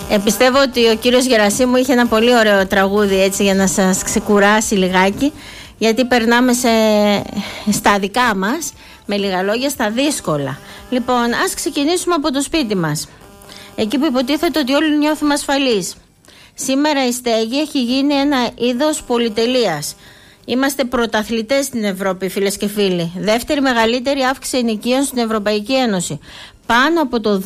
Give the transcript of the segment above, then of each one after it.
Πιστεύω ότι ο κύριος Γερασίμου είχε ένα πολύ ωραίο τραγούδι έτσι για να σας ξεκουράσει λιγάκι, γιατί περνάμε στα δικά μας, με λίγα λόγια, στα δύσκολα. Λοιπόν, ας ξεκινήσουμε από το σπίτι μας, εκεί που υποτίθεται ότι όλοι νιώθουμε ασφαλείς. Σήμερα η στέγη έχει γίνει ένα είδος πολυτελείας. Είμαστε πρωταθλητές στην Ευρώπη, φίλες και φίλοι. Δεύτερη μεγαλύτερη αύξηση ενοικίων στην Ευρωπαϊκή Ένωση. Πάνω από το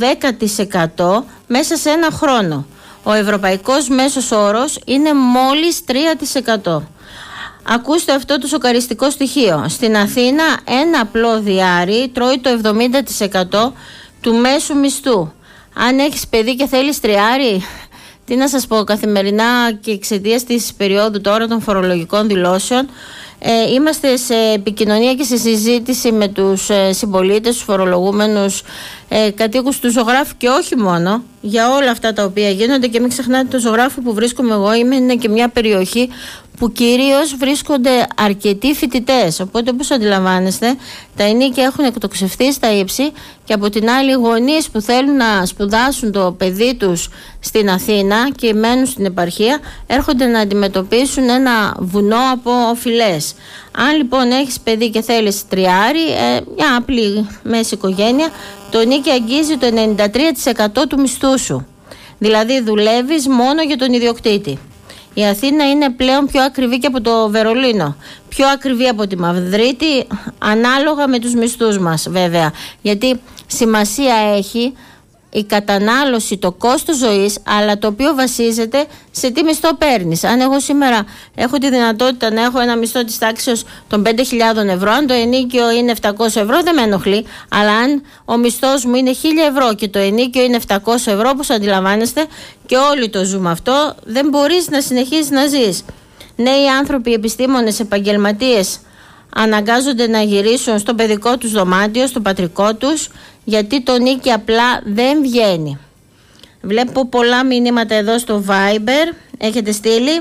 10% μέσα σε ένα χρόνο. Ο ευρωπαϊκός μέσος όρος είναι μόλις 3%. Ακούστε αυτό το σοκαριστικό στοιχείο. Στην Αθήνα ένα απλό διάρρη τρώει το 70% του μέσου μισθού. Αν έχεις παιδί και θέλεις τριάρι, τι να σας πω, καθημερινά και εξαιτίας της περίοδου τώρα των φορολογικών δηλώσεων, είμαστε σε επικοινωνία και σε συζήτηση με τους συμπολίτες, τους φορολογούμενους, κατοίκους του Ζωγράφου και όχι μόνο, για όλα αυτά τα οποία γίνονται. Και μην ξεχνάτε, το Ζωγράφου που βρίσκομαι εγώ είναι και μια περιοχή που κυρίως βρίσκονται αρκετοί φοιτητές. Οπότε, όπως αντιλαμβάνεστε, τα ενίκια έχουν εκτοξευθεί στα ύψη, και από την άλλη, οι γονείς που θέλουν να σπουδάσουν το παιδί τους στην Αθήνα και μένουν στην επαρχία έρχονται να αντιμετωπίσουν ένα βουνό από οφειλές. Αν λοιπόν έχεις παιδί και θέλεις τριάρι, μια απλή μέση οικογένεια, το ενίκιο αγγίζει το 93% του μισθού σου. Δηλαδή δουλεύεις μόνο για τον ιδιοκτήτη. Η Αθήνα είναι πλέον πιο ακριβή και από το Βερολίνο. Πιο ακριβή από τη Μαδρίτη, ανάλογα με τους μισθούς μας βέβαια. Γιατί σημασία έχει η κατανάλωση, το κόστος ζωής, αλλά το οποίο βασίζεται σε τι μισθό παίρνεις. Αν εγώ σήμερα έχω τη δυνατότητα να έχω ένα μισθό της τάξης των 5.000 ευρώ, αν το ενίκιο είναι 700 ευρώ, δεν με ενοχλεί. Αλλά αν ο μισθός μου είναι 1.000 ευρώ και το ενίκιο είναι 700 ευρώ, όπως αντιλαμβάνεστε, και όλοι το ζούμε αυτό, δεν μπορείς να συνεχίσεις να ζεις. Νέοι άνθρωποι, επιστήμονες, επαγγελματίες αναγκάζονται να γυρίσουν στο παιδικό τους δωμάτιο, στο πατρικό τους, γιατί το νίκη απλά δεν βγαίνει. Βλέπω πολλά μηνύματα εδώ στο Viber, έχετε στείλει.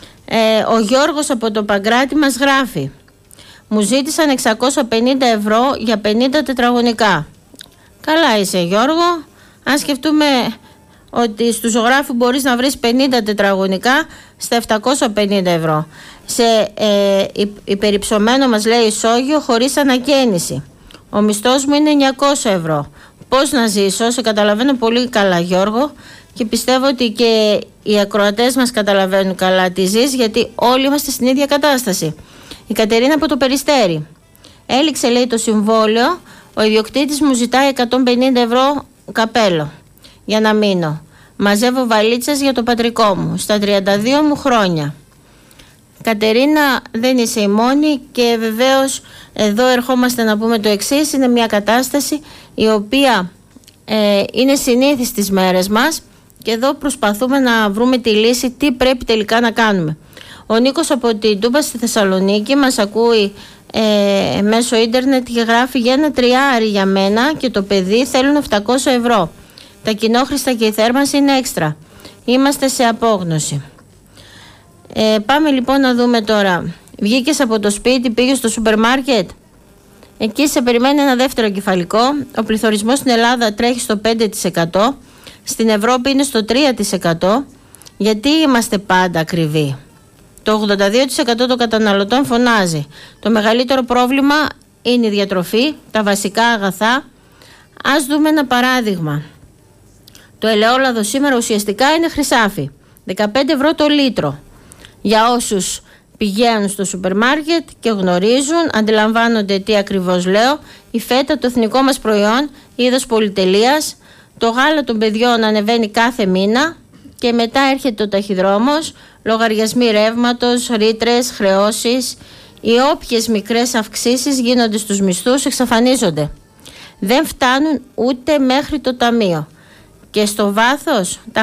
Ο Γιώργος από το Παγκράτη μας γράφει: μου ζήτησαν 650 ευρώ για 50 τετραγωνικά. Καλά είσαι, Γιώργο. Αν σκεφτούμε ότι στους Ζωγράφου μπορείς να βρεις 50 τετραγωνικά στα 750 ευρώ. Σε υπερυψωμένο, μας λέει, ισόγειο χωρίς ανακαίνιση. Ο μισθός μου είναι 900 ευρώ. Πώς να ζήσω? Σε καταλαβαίνω πολύ καλά, Γιώργο, και πιστεύω ότι και οι ακροατές μας καταλαβαίνουν καλά τι ζεις, γιατί όλοι είμαστε στην ίδια κατάσταση. Η Κατερίνα από το Περιστέρι: έληξε, λέει, το συμβόλαιο. Ο ιδιοκτήτης μου ζητάει 150 ευρώ καπέλο για να μείνω. Μαζεύω βαλίτσες για το πατρικό μου στα 32 μου χρόνια. Κατερίνα, δεν είσαι η μόνη, και βεβαίως εδώ ερχόμαστε να πούμε το εξής: είναι μια κατάσταση η οποία είναι συνήθι στις μέρες μας, και εδώ προσπαθούμε να βρούμε τη λύση, τι πρέπει τελικά να κάνουμε. Ο Νίκος από την Τούμπα στη Θεσσαλονίκη μας ακούει μέσω ίντερνετ και γράφει: για ένα τριάρι για μένα και το παιδί θέλουν 700 ευρώ. Τα κοινόχρηστα και η θέρμανση είναι έξτρα. Είμαστε σε απόγνωση. Πάμε λοιπόν να δούμε τώρα. Βγήκες από το σπίτι, πήγες στο σούπερ μάρκετ. Εκεί σε περιμένει ένα δεύτερο κεφαλικό. Ο πληθωρισμός στην Ελλάδα τρέχει στο 5%. Στην Ευρώπη είναι στο 3%. Γιατί είμαστε πάντα ακριβοί? Το 82% των καταναλωτών φωνάζει: το μεγαλύτερο πρόβλημα είναι η διατροφή, τα βασικά αγαθά. Ας δούμε ένα παράδειγμα. Το ελαιόλαδο σήμερα ουσιαστικά είναι χρυσάφι. 15 ευρώ το λίτρο. Για όσους πηγαίνουν στο σούπερ μάρκετ και γνωρίζουν, αντιλαμβάνονται τι ακριβώς λέω, η φέτα, το εθνικό μας προϊόν, είδος πολυτελείας, το γάλα των παιδιών ανεβαίνει κάθε μήνα, και μετά έρχεται ο ταχυδρόμος, λογαριασμοί ρεύματος, ρήτρες, χρεώσεις. Οι όποιες μικρές αυξήσεις γίνονται στους μισθούς εξαφανίζονται. Δεν φτάνουν ούτε μέχρι το ταμείο. Και στο βάθος τα